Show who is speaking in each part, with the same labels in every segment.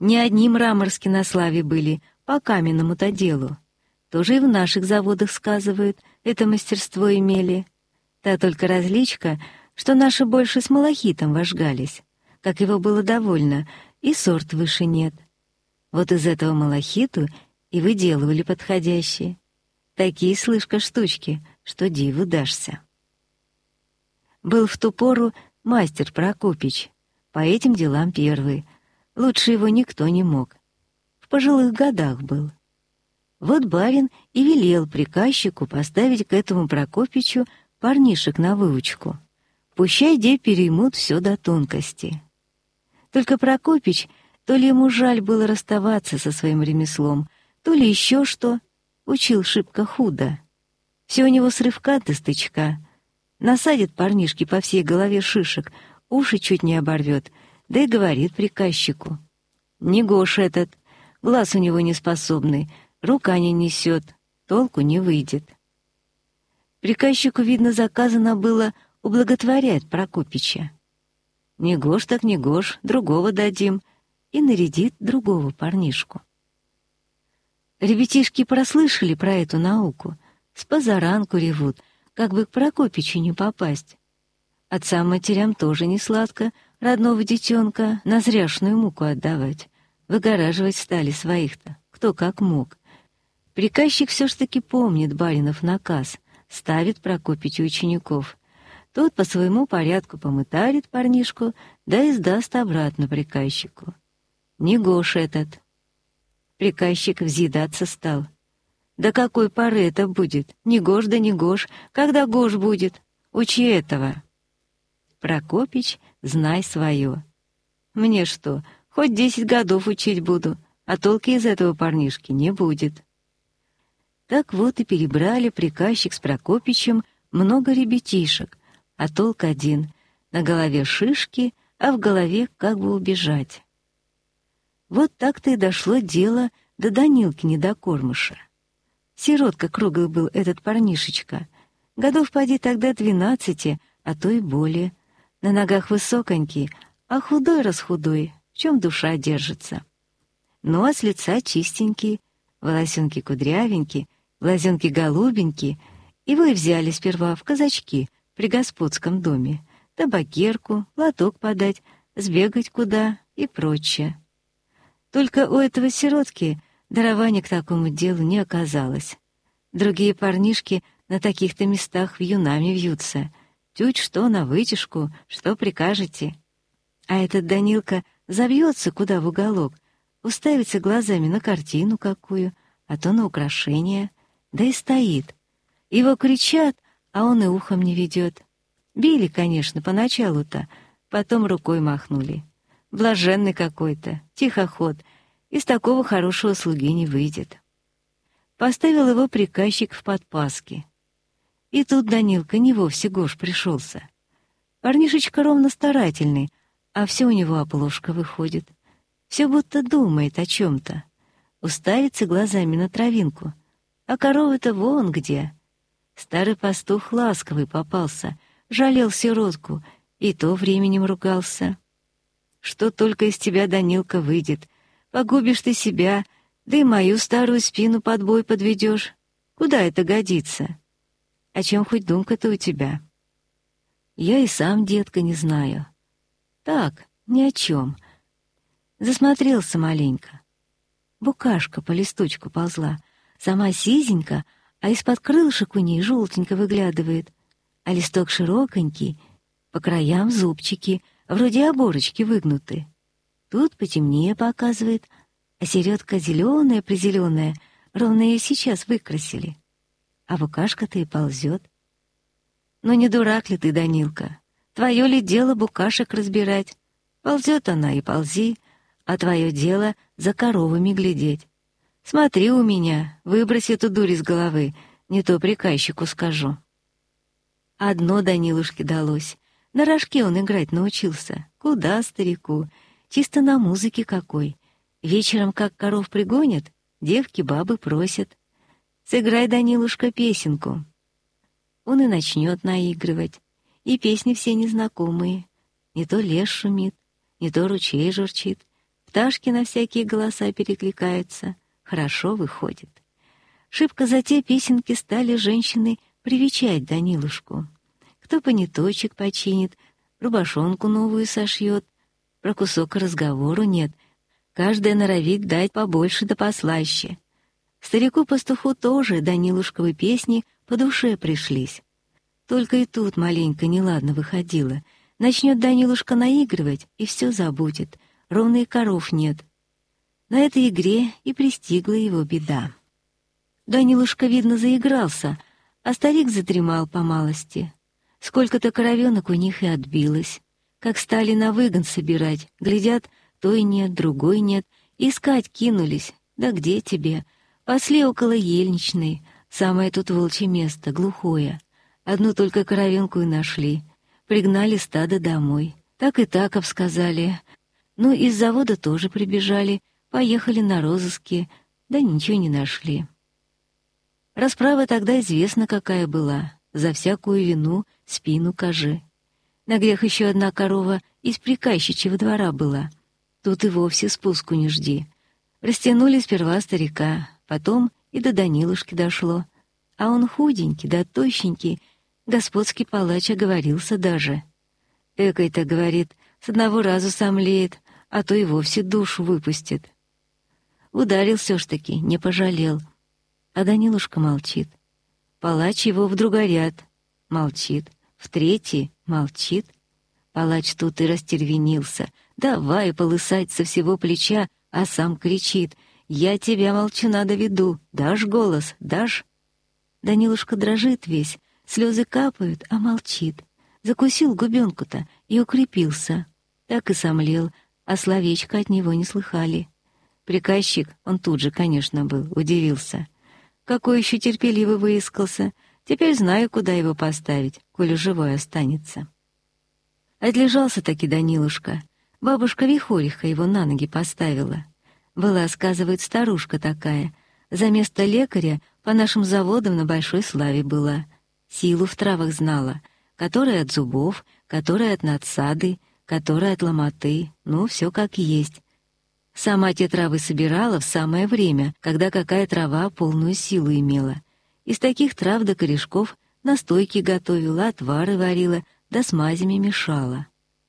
Speaker 1: Не одни мраморски на славе были, по каменному-то делу. Тоже и в наших заводах, сказывают, это мастерство имели. Та только различка, что наши больше с малахитом вожгались. Как его было довольно, и сорт выше нет. Вот из этого малахиту и выделывали подходящие. Такие, слышка, штучки, что диву дашься. Был в ту пору мастер Прокопич, по этим делам первый. Лучше его никто не мог. В пожилых годах был. Вот барин и велел приказчику поставить к этому Прокопичу парнишек на выучку. Пущай де переймут все до тонкости. Только Прокопич, то ли ему жаль было расставаться со своим ремеслом, то ли еще что, учил шибко худо. Все у него с рывка до стычка. Насадит парнишке по всей голове шишек, уши чуть не оборвет, да и говорит приказчику: «Негош этот, глаз у него неспособный, рука не несет, толку не выйдет». Приказчику, видно, заказано было ублаготворять Прокопича. Негош так негош, другого дадим, и нарядит другого парнишку. Ребятишки прослышали про эту науку, с позаранку ревут, как бы к Прокопичу не попасть. Отцам-матерям тоже не сладко родного детенка на зряшную муку отдавать. Выгораживать стали своих-то, кто как мог. Приказчик все ж таки помнит баринов наказ, ставит Прокопичу учеников. Тот по своему порядку помытарит парнишку, да и сдаст обратно приказчику. Негош этот. Приказчик взъедаться стал. До какой поры это будет? Негош да негош. Когда гош будет? Учи этого. Прокопич, знай свое. Мне что, хоть 10 годов учить буду, а толки из этого парнишки не будет. Так вот и перебрали приказчик с Прокопичем много ребятишек, а толк один — на голове шишки, а в голове как бы убежать. Вот так-то и дошло дело до Данилки недокормыша. Сиротка круглый был этот парнишечка. Годов поди тогда 12, а то и более. На ногах высоконький, а худой-расхудой, в чем душа держится. Ну а с лица чистенький, волосенки кудрявенькие, глазенки голубенькие. Его и взяли сперва в казачки при господском доме. Табакерку, лоток подать, сбегать куда и прочее. Только у этого сиротки дарования к такому делу не оказалось. Другие парнишки на таких-то местах вьюнами вьются. Тють что на вытяжку, что прикажете. А этот Данилка завьется куда в уголок, уставится глазами на картину какую, а то на украшение, да и стоит. Его кричат, а он и ухом не ведет. Били, конечно, поначалу-то, потом рукой махнули. Блаженный какой-то, тихоход, из такого хорошего слуги не выйдет. Поставил его приказчик в подпаске. И тут Данилка не вовсе гош пришелся. Парнишечка ровно старательный, а все у него оплошка выходит. Все будто думает о чем-то. Уставится глазами на травинку. А корова-то вон где. Старый пастух ласковый попался, жалел сиротку, и то временем ругался. Что только из тебя, Данилка, выйдет. Погубишь ты себя, да и мою старую спину под бой подведешь. Куда это годится? О чем хоть думка-то у тебя? Я и сам, детка, не знаю. Так, ни о чем. Засмотрелся маленько. Букашка по листочку ползла, сама сизенька, а из-под крылышек у ней желтенько выглядывает, а листок широконький, по краям зубчики, вроде оборочки выгнуты. Тут потемнее показывает, а середка зеленая-призеленая, ровно ее сейчас выкрасили. А букашка-то и ползет. Но не дурак ли ты, Данилка? Твое ли дело букашек разбирать? Ползет она и ползи, а твое дело за коровами глядеть. Смотри у меня, выбрось эту дурь из головы, не то приказчику скажу. Одно Данилушке далось. На рожке он играть научился. Куда старику? Чисто на музыке какой. Вечером, как коров пригонят, девки-бабы просят: «Сыграй, Данилушка, песенку». Он и начнет наигрывать. И песни все незнакомые. Не то лес шумит, не то ручей журчит. пташки на всякие голоса перекликаются. Хорошо выходит. Шибко за те песенки стали женщины привечать Данилушку. Кто поняточек починит, рубашонку новую сошьет. Про кусок разговору нет. Каждая норовит дать побольше да послаще. Старику-пастуху тоже Данилушковы песни по душе пришлись. Только и тут маленько неладно выходило. Начнет Данилушка наигрывать, и все забудет. Ровно и коров нет. На этой игре и пристигла его беда. Данилушка, видно, заигрался, а старик задремал по малости. Сколько-то коровенок у них и отбилось. Как стали на выгон собирать, глядят, той нет, другой нет, искать кинулись. Да где тебе? Пасли около ельничной, самое тут волчье место, глухое. Одну только коровенку и нашли. Пригнали стадо домой. Так и так обсказали. Ну, из завода тоже прибежали, поехали на розыски, да ничего не нашли. Расправа тогда известна какая была. За всякую вину спину кажи. На грех еще одна корова из приказчичьего двора была. Тут и вовсе спуску не жди. Растянули сперва старика, потом и до Данилушки дошло. А он худенький да тощенький, господский палач оговорился даже. Экой-то, говорит, с одного разу сомлеет, а то и вовсе душу выпустит. Ударил все ж таки, не пожалел. А Данилушка молчит. Палач его в другой ряд. Молчит. В третий молчит. Палач тут и растервенился. Давай полысать со всего плеча, а сам кричит. «Я тебя, молчуна, доведу. Дашь голос? Дашь?» Данилушка дрожит весь, слезы капают, а молчит. Закусил губенку-то и укрепился. Так и сомлел, а словечко от него не слыхали. Приказчик, он тут же, конечно, был, удивился. Какой еще терпеливо выискался. Теперь знаю, куда его поставить, коли живой останется. Отлежался-таки Данилушка. Бабушка Вихориха его на ноги поставила. Была, сказывает, старушка такая. За место лекаря по нашим заводам на большой славе была. Силу в травах знала, которая от зубов, которая от надсады, которая от ломоты, ну, все как есть. Сама те травы собирала в самое время, когда какая трава полную силу имела. Из таких трав до корешков настойки готовила, отвары варила, да смазями мешала.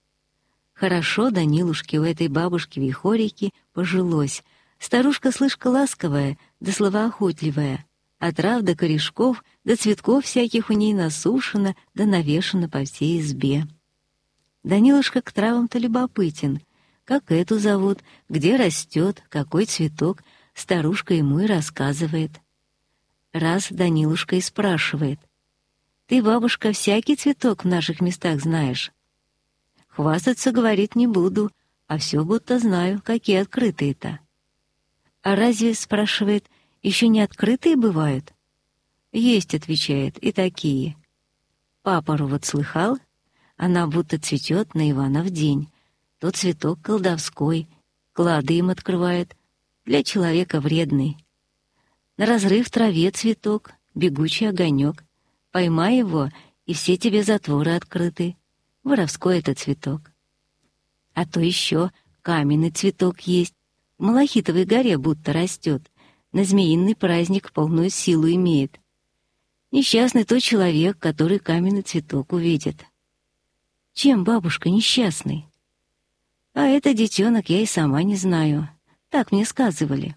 Speaker 1: Хорошо Данилушке у этой бабушки Вихорики пожилось. Старушка слышка ласковая, да словоохотливая. А трав до корешков, до цветков всяких у ней насушено, да навешано по всей избе. Данилушка к травам-то любопытен. Как эту зовут, где растет, какой цветок, старушка ему и рассказывает. Раз Данилушка и спрашивает: «Ты, бабушка, всякий цветок в наших местах знаешь?» «Хвастаться, говорит, не буду, а все будто знаю, какие открытые-то». «А разве, — спрашивает, — еще не открытые бывают?» «Есть, — отвечает, — и такие». «Папору вот слыхал? Она будто цветет на Иванов день. Тот цветок колдовской, клады им открывает, для человека вредный. На разрыв траве цветок, бегучий огонек. Поймай его, и все тебе затворы открыты. Воровской это цветок. А то еще каменный цветок есть. В Малахитовой горе будто растет. На змеиный праздник полную силу имеет. Несчастный тот человек, который каменный цветок увидит. Чем, бабушка, несчастный? А это, детенок, я и сама не знаю. Так мне сказывали.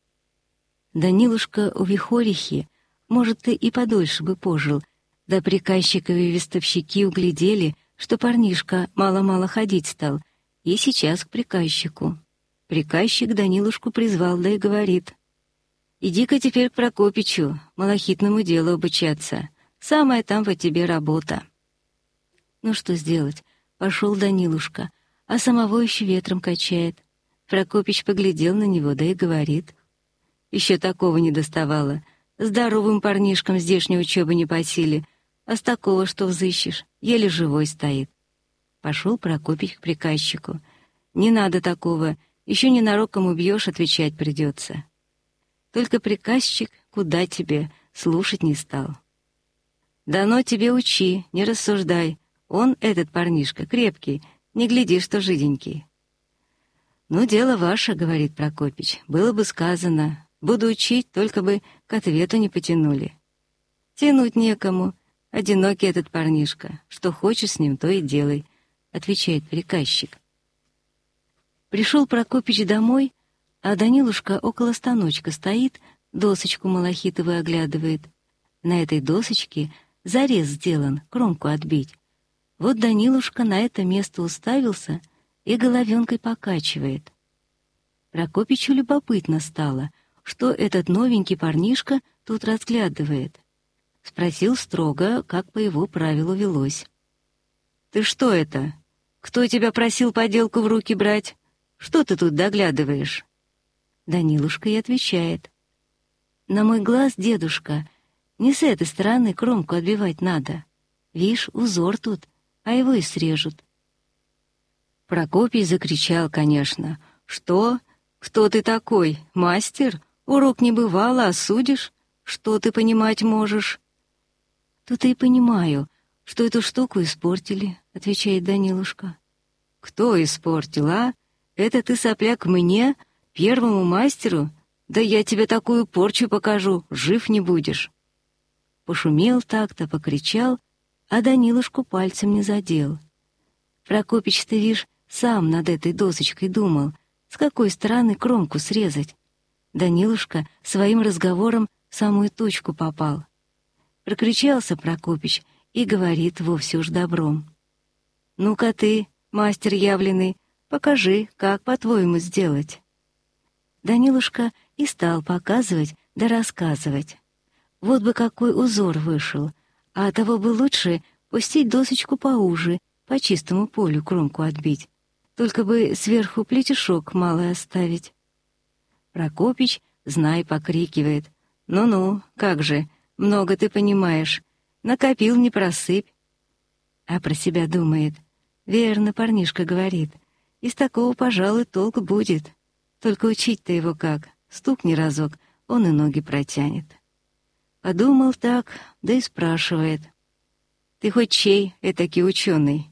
Speaker 1: Данилушка у Вихорихи, может, и подольше бы пожил, да приказчиковы вестовщики углядели, что парнишка мало-мало ходить стал, и сейчас к приказчику. Приказчик Данилушку призвал, да и говорит: «Иди-ка теперь к Прокопичу, малахитному делу обучаться. Самая там по тебе работа». Ну что сделать? Пошел Данилушка, а самого еще ветром качает. Прокопич поглядел на него, да и говорит: «Еще такого не доставало. Здоровым парнишкам здешней учебы не по силе, а с такого что взыщешь, еле живой стоит». Пошел Прокопич к приказчику. «Не надо такого, еще ненароком убьешь, отвечать придется». Только приказчик, куда тебе, слушать не стал. «Дано тебе учи, не рассуждай. Он, этот парнишка, крепкий, не гляди, что жиденький». «Ну, дело ваше», — говорит Прокопич, — «было бы сказано. Буду учить, только бы к ответу не потянули». «Тянуть некому. Одинокий этот парнишка. Что хочешь с ним, то и делай», — отвечает приказчик. Пришел Прокопич домой, а Данилушка около станочка стоит, досочку малахитовую оглядывает. На этой досочке зарез сделан, кромку отбить. Вот Данилушка на это место уставился и головенкой покачивает. Прокопичу любопытно стало, что этот новенький парнишка тут разглядывает. Спросил строго, как по его правилу велось. «Ты что это? Кто тебя просил поделку в руки брать? Что ты тут доглядываешь?» Данилушка и отвечает. «На мой глаз, дедушка, не с этой стороны кромку отбивать надо. Вишь, узор тут, а его и срежут». Прокопий закричал, конечно. «Что? Кто ты такой? Мастер? Урок не бывало, а судишь? Что ты понимать можешь?» «Тут и понимаю, что эту штуку испортили», — отвечает Данилушка. «Кто испортил, а? Это ты, сопляк, мне, первому мастеру? Да я тебе такую порчу покажу, жив не будешь». Пошумел так-то, покричал, а Данилушку пальцем не задел. Прокопич, ты вишь, сам над этой досочкой думал, с какой стороны кромку срезать. Данилушка своим разговором в самую точку попал. Прокричался Прокопич и говорит вовсе уж добром. «Ну-ка ты, мастер явленный, покажи, как, по-твоему, сделать». Данилушка и стал показывать да рассказывать. Вот бы какой узор вышел, а того бы лучше пустить досочку поуже, по чистому полю кромку отбить, только бы сверху плетешок малый оставить. Прокопич, знай, покрикивает. «Ну-ну, как же, много ты понимаешь, накопил, не просыпь». А про себя думает. Верно, парнишка говорит, из такого, пожалуй, толк будет. Только учить-то его как, стукни разок, он и ноги протянет. Подумал так, да и спрашивает. «Ты хоть чей этакий ученый?»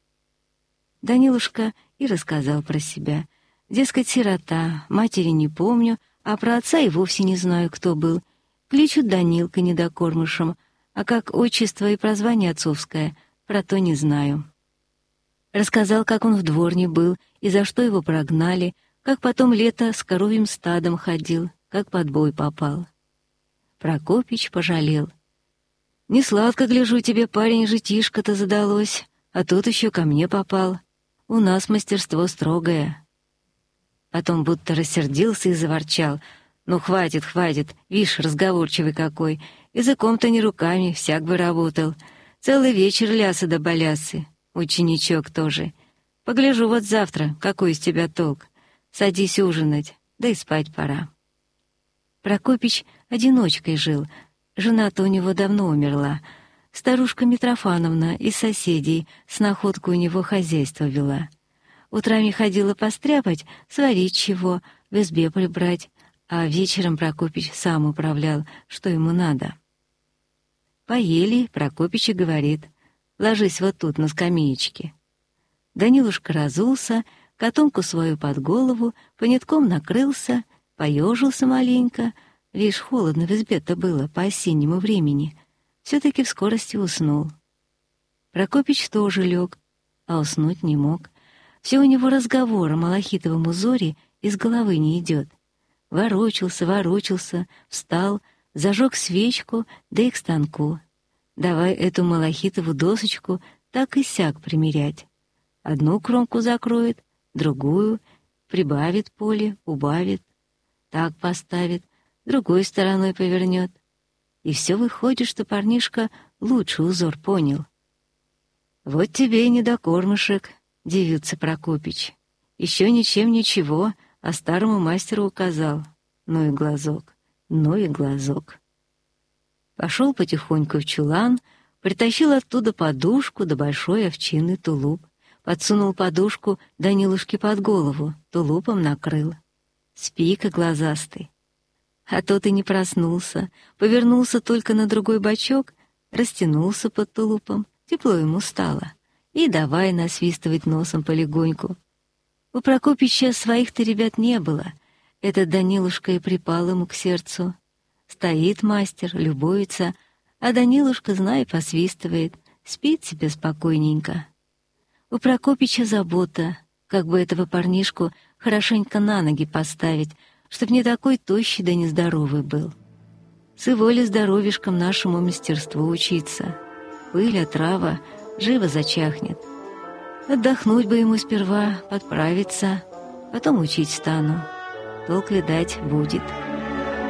Speaker 1: Данилушка и рассказал про себя. Дескать, сирота, матери не помню, а про отца и вовсе не знаю, кто был. Кличут Данилкой недокормышем, а как отчество и прозвание отцовское, про то не знаю. Рассказал, как он в дворне был и за что его прогнали, как потом лето с коровьим стадом ходил, как под бой попал. Прокопич пожалел. «Несладко, гляжу, тебе, парень, житишко-то задалось, а тут еще ко мне попал. У нас мастерство строгое». Потом будто рассердился и заворчал. «Ну, хватит, хватит, вишь, разговорчивый какой. Языком-то не руками, всяк бы работал. Целый вечер лясы да балясы. Ученичок тоже. Погляжу вот завтра, какой из тебя толк. Садись ужинать, да и спать пора». Прокопич одиночкой жил. Жена-то у него давно умерла. Старушка Митрофановна из соседей с находку у него хозяйство вела. Утрами ходила постряпать, сварить чего, в избе прибрать, а вечером Прокопич сам управлял, что ему надо. Поели, Прокопич и говорит: «Ложись вот тут, на скамеечке». Данилушка разулся, котомку свою под голову, понятком накрылся, поежился маленько. Лишь холодно в избе-то было по осеннему времени. Все-таки в скорости уснул. Прокопич тоже лег, а уснуть не мог. Все у него разговор о малахитовом узоре из головы не идет. Ворочался, встал, зажег свечку, да и к станку. Давай эту малахитову досочку так и сяк примерять. Одну кромку закроет, другую, прибавит поле, убавит, так поставит, другой стороной повернет. И все выходит, что парнишка лучше узор понял. «Вот тебе и недокормышек», — дивится Прокопич. «Еще ничем ничего, а старому мастеру указал. Ну и глазок, ну и глазок». Пошел потихоньку в чулан, притащил оттуда подушку да большой овчинный тулуп, подсунул подушку Данилушке под голову, тулупом накрыл. «Спи-ка, глазастый». А тот и не проснулся, повернулся только на другой бочок, растянулся под тулупом, тепло ему стало, и давай насвистывать носом полегоньку. У Прокопича своих-то ребят не было. Этот Данилушка и припал ему к сердцу. Стоит мастер, любуется, а Данилушка, знай, посвистывает, спит себе спокойненько. У Прокопича забота, как бы этого парнишку хорошенько на ноги поставить, чтоб не такой тощий да нездоровый был. С его ли здоровишком нашему мастерству учиться? Пыль, отрава, живо зачахнет. Отдохнуть бы ему сперва, подправиться, потом учить стану. Толк, видать, будет.